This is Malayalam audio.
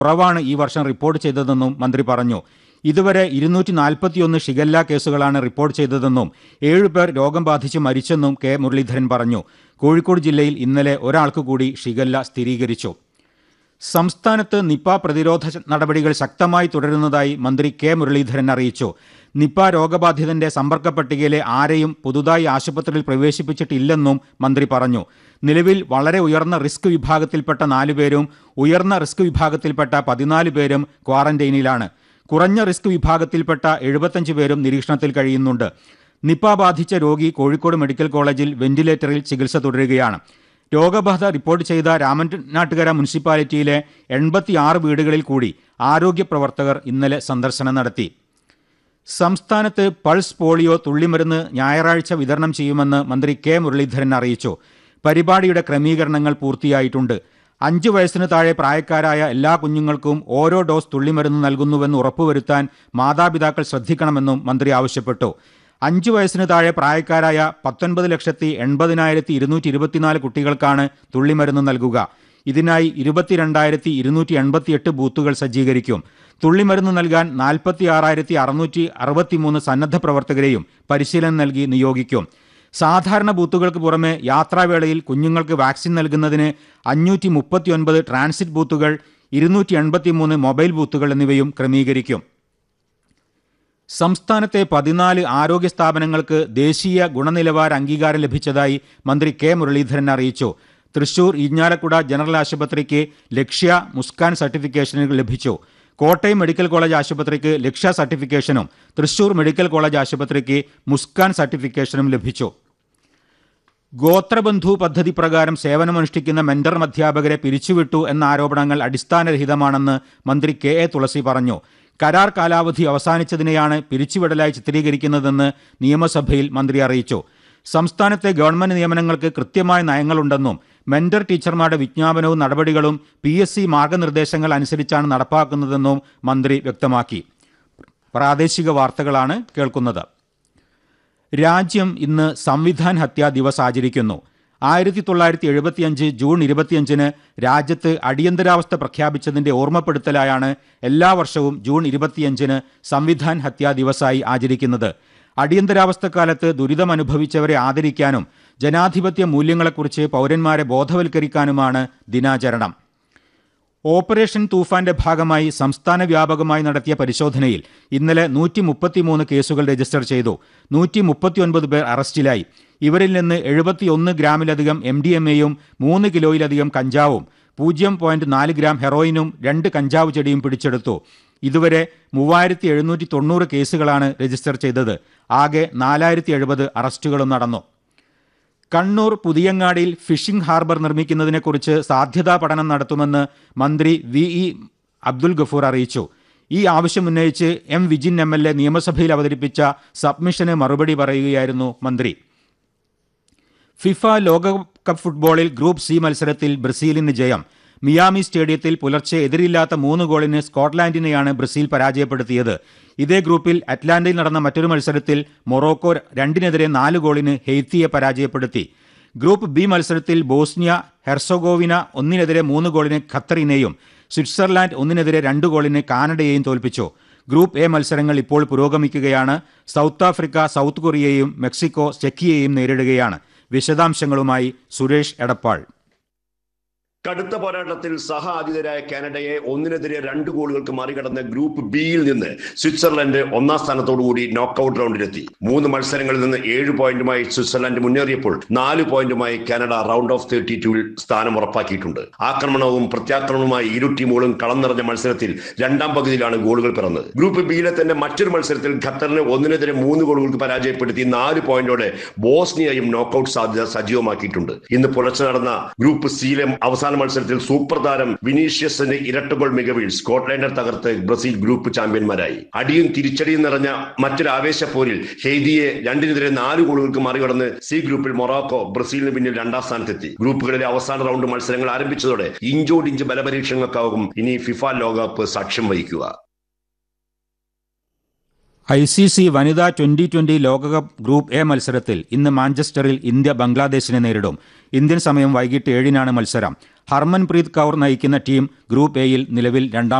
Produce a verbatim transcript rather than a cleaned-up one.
കുറവാണ് ഈ വർഷം റിപ്പോർട്ട് ചെയ്തതെന്നും മന്ത്രി പറഞ്ഞു. ഇതുവരെ ഇരുന്നൂറ്റി നാൽപ്പത്തിയൊന്ന് ഷിഗല്ല കേസുകളാണ് റിപ്പോർട്ട് ചെയ്തതെന്നും ഏഴുപേർ രോഗം ബാധിച്ച് മരിച്ചെന്നും കെ മുരളീധരൻ പറഞ്ഞു. കോഴിക്കോട് ജില്ലയിൽ ഇന്നലെ ഒരാൾക്ക് കൂടി ഷിഗല്ല സ്ഥിരീകരിച്ചു. സംസ്ഥാനത്ത് നിപ പ്രതിരോധ നടപടികൾ ശക്തമായി തുടരുന്നതായി മന്ത്രി കെ മുരളീധരൻ അറിയിച്ചു. നിപ രോഗബാധിതന്റെ സമ്പർക്ക പട്ടികയിലെ ആരെയും പുതുതായി ആശുപത്രിയിൽ പ്രവേശിപ്പിച്ചിട്ടില്ലെന്നും മന്ത്രി പറഞ്ഞു. നിലവിൽ വളരെ ഉയർന്ന റിസ്ക് വിഭാഗത്തിൽപ്പെട്ട നാലുപേരും ഉയർന്ന റിസ്ക് വിഭാഗത്തിൽപ്പെട്ട പതിനാല് പേരും ക്വാറന്റൈനിലാണ്. കുറഞ്ഞ റിസ്ക് വിഭാഗത്തിൽപ്പെട്ട എഴുപത്തഞ്ച് പേരും നിരീക്ഷണത്തിൽ കഴിയുന്നുണ്ട്. നിപ ബാധിച്ച രോഗി കോഴിക്കോട് മെഡിക്കൽ കോളേജിൽ വെന്റിലേറ്ററിൽ ചികിത്സ തുടരുകയാണ്. രോഗബാധ റിപ്പോർട്ട് ചെയ്ത രാമനാട്ടുകര മുനിസിപ്പാലിറ്റിയിലെ എൺപത്തിയാറ് വീടുകളിൽ കൂടി ആരോഗ്യ പ്രവർത്തകർ ഇന്നലെ സന്ദർശനം നടത്തി. സംസ്ഥാനത്ത് പൾസ് പോളിയോ തുള്ളിമരുന്ന് ഞായറാഴ്ച വിതരണം ചെയ്യുമെന്ന് മന്ത്രി കെ മുരളീധരൻ അറിയിച്ചു. പരിപാടിയുടെ ക്രമീകരണങ്ങൾ പൂർത്തിയായിട്ടുണ്ട്. അഞ്ചു വയസ്സിന് താഴെ പ്രായക്കാരായ എല്ലാ കുഞ്ഞുങ്ങൾക്കും ഓരോ ഡോസ് തുള്ളിമരുന്ന് നൽകുന്നുവെന്ന് ഉറപ്പുവരുത്താൻ മാതാപിതാക്കൾ ശ്രദ്ധിക്കണമെന്നും മന്ത്രി ആവശ്യപ്പെട്ടു. അഞ്ചു വയസ്സിന് താഴെ പ്രായക്കാരായ പത്തൊൻപത് ലക്ഷത്തി എൺപതിനായിരത്തി ഇരുന്നൂറ്റി ഇരുപത്തിനാല് കുട്ടികൾക്കാണ് തുള്ളിമരുന്ന് നൽകുക. ഇതിനായി ഇരുപത്തിരണ്ടായിരത്തി ഇരുന്നൂറ്റി എൺപത്തിയെട്ട് ബൂത്തുകൾ സജ്ജീകരിക്കും. തുള്ളിമരുന്ന് നൽകാൻ നാൽപ്പത്തി ആറായിരത്തി അറുന്നൂറ്റി അറുപത്തിമൂന്ന് സന്നദ്ധ പ്രവർത്തകരെയും പരിശീലനം നൽകി നിയോഗിക്കും. സാധാരണ ബൂത്തുകൾക്ക് പുറമെ യാത്രാവേളയിൽ കുഞ്ഞുങ്ങൾക്ക് വാക്സിൻ നൽകുന്നതിന് അഞ്ഞൂറ്റി മുപ്പത്തിയൊൻപത് ട്രാൻസിറ്റ് ബൂത്തുകൾ, ഇരുന്നൂറ്റി എൺപത്തിമൂന്ന് മൊബൈൽ ബൂത്തുകൾ എന്നിവയും ക്രമീകരിക്കും. സംസ്ഥാനത്തെ പതിനാല് ആരോഗ്യ സ്ഥാപനങ്ങൾക്ക് ദേശീയ ഗുണനിലവാര അംഗീകാരം ലഭിച്ചതായി മന്ത്രി കെ മുരളീധരൻ അറിയിച്ചു. തൃശൂർ ഇരിഞ്ഞാലക്കുട ജനറൽ ആശുപത്രിക്ക് ലക്ഷ്യ മുസ്കാൻ സർട്ടിഫിക്കേഷനുകൾ ലഭിച്ചു. കോട്ടയം മെഡിക്കൽ കോളേജ് ആശുപത്രിക്ക് ലക്ഷ്യ സർട്ടിഫിക്കേഷനും തൃശൂർ മെഡിക്കൽ കോളേജ് ആശുപത്രിക്ക് മുസ്കാൻ സർട്ടിഫിക്കേഷനും ലഭിച്ചു. ഗോത്രബന്ധു പദ്ധതി പ്രകാരം സേവനമനുഷ്ഠിക്കുന്ന മെന്റർ അധ്യാപകരെ പിരിച്ചുവിട്ടു എന്ന ആരോപണങ്ങൾ അടിസ്ഥാനരഹിതമാണെന്ന് മന്ത്രി കെ എ തുളസി പറഞ്ഞു. കരാർ കാലാവധി അവസാനിച്ചതിനെയാണ് പിരിച്ചുവിടലായി ചിത്രീകരിക്കുന്നതെന്ന് നിയമസഭയിൽ മന്ത്രി അറിയിച്ചു. സംസ്ഥാനത്തെ ഗവൺമെന്റ് നിയമനങ്ങൾക്ക് കൃത്യമായ നയങ്ങളുണ്ടെന്നും മെന്റർ ടീച്ചർമാരുടെ വിജ്ഞാപനവും നടപടികളും പി എസ് സി മാർഗനിർദ്ദേശങ്ങൾ അനുസരിച്ചാണ് നടപ്പാക്കുന്നതെന്നും മന്ത്രി വ്യക്തമാക്കി. പ്രാദേശിക വാർത്തകളാണ് കേൾക്കുന്നത്. രാജ്യം ഇന്ന് സംവിധാൻ ഹത്യാ ദിവസ് ആചരിക്കുന്നു. ആയിരത്തി തൊള്ളായിരത്തി എഴുപത്തിയഞ്ച് ജൂൺ ഇരുപത്തിയഞ്ചിന് രാജ്യത്ത് അടിയന്തരാവസ്ഥ പ്രഖ്യാപിച്ചതിന്റെ ഓർമ്മപ്പെടുത്തലായാണ് എല്ലാ വർഷവും ജൂൺ ഇരുപത്തിയഞ്ചിന് സംവിധാൻ ഹത്യാ ദിവസായി ആചരിക്കുന്നത്. അടിയന്തരാവസ്ഥക്കാലത്ത് ദുരിതമനുഭവിച്ചവരെ ആദരിക്കാനും ജനാധിപത്യ മൂല്യങ്ങളെക്കുറിച്ച് പൗരന്മാരെ ബോധവൽക്കരിക്കാനുമാണ് ദിനാചരണം. ഓപ്പറേഷൻ തൂഫാന്റെ ഭാഗമായി സംസ്ഥാന വ്യാപകമായി നടത്തിയ പരിശോധനയിൽ ഇന്നലെ നൂറ്റി മുപ്പത്തിമൂന്ന് കേസുകൾ രജിസ്റ്റർ ചെയ്തു. നൂറ്റി മുപ്പത്തിയൊൻപത് പേർ അറസ്റ്റിലായി. ഇവരിൽ നിന്ന് എഴുപത്തിയൊന്ന് ഗ്രാമിലധികം എം ഡി എം എയും മൂന്ന് കിലോയിലധികം കഞ്ചാവും പൂജ്യം പോയിന്റ് നാല് ഗ്രാം ഹെറോയിനും രണ്ട് കഞ്ചാവ് ചെടിയും പിടിച്ചെടുത്തു. ഇതുവരെ മൂവായിരത്തി എഴുന്നൂറ്റി തൊണ്ണൂറ് കേസുകളാണ് രജിസ്റ്റർ ചെയ്തത്. ആകെ നാലായിരത്തി എഴുപത് അറസ്റ്റുകളും നടന്നു. കണ്ണൂർ പുതിയങ്ങാടിയിൽ ഫിഷിംഗ് ഹാർബർ നിർമ്മിക്കുന്നതിനെക്കുറിച്ച് സാധ്യതാ പഠനം നടത്തുമെന്ന് മന്ത്രി വി ഇ അബ്ദുൽ ഗഫൂർ അറിയിച്ചു. ഈ ആവശ്യമുന്നയിച്ച് M Vijin M L A നിയമസഭയിൽ അവതരിപ്പിച്ച സബ്മിഷന് മറുപടി പറയുകയായിരുന്നു മന്ത്രി. ഫിഫ ലോകകപ്പ് ഫുട്ബോളിൽ ഗ്രൂപ്പ് സി മത്സരത്തിൽ ബ്രസീലിന് ജയം. മിയാമി സ്റ്റേഡിയത്തിൽ പുലർച്ചെ എതിരില്ലാത്ത മൂന്ന് ഗോളിന് സ്കോട്ട്ലാൻഡിനെയാണ് ബ്രസീൽ പരാജയപ്പെടുത്തിയത്. ഇതേ ഗ്രൂപ്പിൽ അറ്റ്ലാന്റയിൽ നടന്ന മറ്റൊരു മത്സരത്തിൽ മൊറോക്കോ രണ്ടിനെതിരെ നാല് ഗോളിന് ഹെയ്ത്തിയെ പരാജയപ്പെടുത്തി. ഗ്രൂപ്പ് ബി മത്സരത്തിൽ ബോസ്നിയ ഹെർസഗോവിന ഒന്നിനെതിരെ മൂന്ന് ഗോളിന് ഖത്തറിനെയും സ്വിറ്റ്സർലാൻഡ് ഒന്നിനെതിരെ രണ്ട് ഗോളിന് കാനഡയെയും തോൽപ്പിച്ചു. ഗ്രൂപ്പ് എ മത്സരങ്ങൾ ഇപ്പോൾ പുരോഗമിക്കുകയാണ്. സൗത്ത് ആഫ്രിക്ക സൗത്ത് കൊറിയയെയും മെക്സിക്കോ ചെക്കിയെയും നേരിടുകയാണ്. വിശദാംശങ്ങളുമായി സുരേഷ് എടപ്പാൾ. കടുത്ത പോരാട്ടത്തിൽ സഹ ആതിഥേയരായ കാനഡയെ ഒന്നിനെതിരെ രണ്ട് ഗോളുകൾക്ക് മറികടന്ന് ഗ്രൂപ്പ് ബിയിൽ നിന്ന് സ്വിറ്റ്സർലൻഡ് ഒന്നാം സ്ഥാനത്തോടുകൂടി നോക്കൌട്ട് റൗണ്ടിലെത്തി. മൂന്ന് മത്സരങ്ങളിൽ നിന്ന് ഏഴ് പോയിന്റുമായി സ്വിറ്റ്സർലൻഡ് മുന്നേറിയപ്പോൾ നാല് പോയിന്റുമായി കാനഡ റൗണ്ട് ഓഫ് തേർട്ടി ടൂവിൽ സ്ഥാനം ഉറപ്പാക്കിയിട്ടുണ്ട്. ആക്രമണവും പ്രത്യാക്രമണവുമായി ഇരു ടീമുകളും കളം നിറഞ്ഞ മത്സരത്തിൽ രണ്ടാം പകുതിയിലാണ് ഗോളുകൾ പിറന്നത്. ഗ്രൂപ്പ് ബിയിലെ തന്നെ മറ്റൊരു മത്സരത്തിൽ ഖത്തറിന് ഒന്നിനെതിരെ മൂന്ന് ഗോളുകൾക്ക് പരാജയപ്പെടുത്തി നാല് പോയിന്റോടെ ബോസ്നിയയും നോക്കൌട്ട് സാധ്യത സജീവമാക്കിയിട്ടുണ്ട്. ഇന്ന് പുലർച്ചെ നടന്ന ഗ്രൂപ്പ് സിയിലെ അവസാന മത്സരത്തിൽ സൂപ്പർ താരം വിനീഷ്യസിന്റെ ഇരട്ട ഗോൾ മികവിൽ സ്കോട്ട്ലാൻഡ് തകർത്ത് ബ്രസീൽ ഗ്രൂപ്പ് ചാമ്പ്യന്മാരായി. അടിയും തിരിച്ചടിയും നിറഞ്ഞ മറ്റൊരു ആവേശപ്പോരിൽ ഹെയ്തിയെ രണ്ടിനെതിരെ നാല് ഗോളുകൾക്ക് മറികടന്ന് സി ഗ്രൂപ്പിൽ മൊറോക്കോ ബ്രസീലിന് പിന്നിൽ രണ്ടാം സ്ഥാനത്തെത്തി. ഗ്രൂപ്പുകളിലെ അവസാന റൗണ്ട് മത്സരങ്ങൾ ആരംഭിച്ചതോടെ ഇഞ്ചോടിഞ്ച് ബലപരീക്ഷണങ്ങൾക്കാവും ഇനി ഫിഫ ലോകകപ്പ് സാക്ഷ്യം വഹിക്കുക. ഐ സി സി വനിതാ ട്വന്റി ട്വന്റി ലോകകപ്പ് ഗ്രൂപ്പ് എ മത്സരത്തിൽ ഇന്ന് മാഞ്ചസ്റ്ററിൽ ഇന്ത്യ ബംഗ്ലാദേശിനെ നേരിടും. ഇന്ത്യൻ സമയം വൈകിട്ട് ഏഴിനാണ് മത്സരം. ഹർമൻപ്രീത് കൗർ നയിക്കുന്ന ടീം ഗ്രൂപ്പ് എയിൽ നിലവിൽ രണ്ടാം